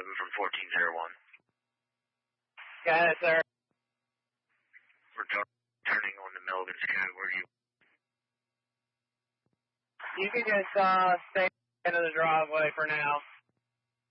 from 1401. Got it, sir. We're turning on the Melvin Sky. Where are you? You can just stay into the driveway for now.